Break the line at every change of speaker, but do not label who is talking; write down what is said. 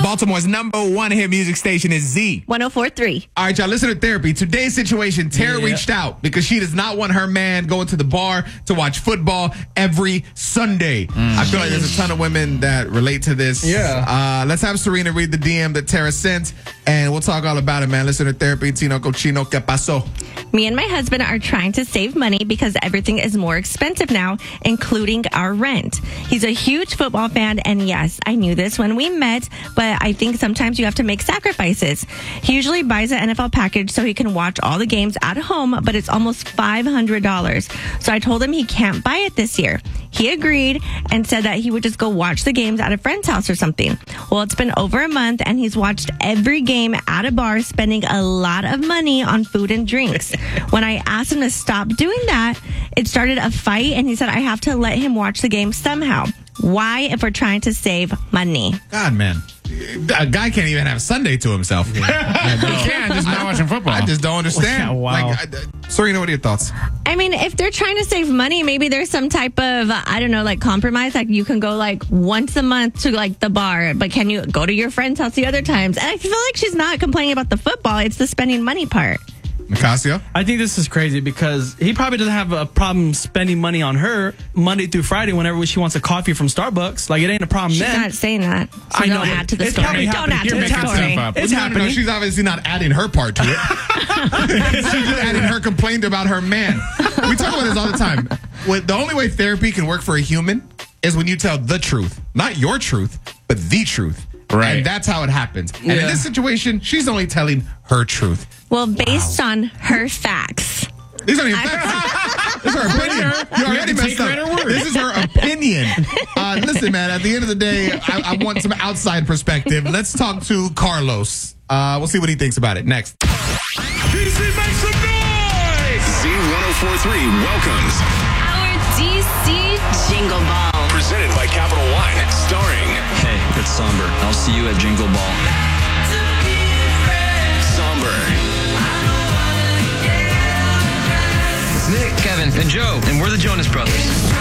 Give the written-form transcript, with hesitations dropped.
Baltimore's #1 hit music station is Z.
104.3.
All right, y'all, listen to Therapy. Today's situation, Tara reached out because she does not want her man going to the bar to watch football every Sunday. I feel like there's a ton of women that relate to this.
Yeah.
Let's have Serena read the DM that Tara sent, and we'll talk all about it, man. Listen to Therapy. Tino Cochino, ¿qué pasó?
Me and my husband are trying to save money because everything is more expensive now, including our rent. He's a huge football fan, and yes, I knew this when we met, but I think sometimes you have to make sacrifices. He usually buys an NFL package so he can watch all the games at home, but it's almost $500. So I told him he can't buy it this year. He agreed and said that he would just go watch the games at a friend's house or something. Well, it's been over a month, and he's watched every game at a bar, spending a lot of money on food and drinks. When I asked him to stop doing that, it started a fight, and he said I have to let him watch the game somehow. Why, if we're trying to save money?
God, man. A guy can't even have Sunday to himself.
He can't, just not watching football.
I just don't understand.
Wow.
Serena, what are your thoughts?
I mean, if they're trying to save money, maybe there's some type of, I don't know, like compromise. Like you can go like once a month to like the bar, but can you go to your friend's house the other times? And I feel like she's not complaining about the football. It's the spending money part.
Nicasio?
I think this is crazy because he probably doesn't have a problem spending money on her Monday through Friday whenever she wants a coffee from Starbucks. Like, it ain't a problem
She's
then.
not saying that. So
I know.
don't add to the
It's
story.
probably
Don't
happening.
add to
You're
the
making
story.
stuff up.
It's happening. She's obviously not adding her part to it. She's just adding her complaint about her man. We talk about this all the time. The only way therapy can work for a human is when you tell the truth. Not your truth, but the truth.
Right.
And that's how it happens. And in this situation, she's only telling her truth.
Well, based on her facts.
These aren't even facts. This is her opinion. You already messed up. This is her opinion. Listen, man, at the end of the day, I want some outside perspective. Let's talk to Carlos. We'll see what he thinks about it next.
DC, make some noise! Z1043 welcomes
Our DC Jingle Ball.
presented by Capital One, starring
Hey, it's Somber. I'll see you at Jingle Ball.
Somber,
It's Nick, Kevin, and Joe, and we're the Jonas Brothers.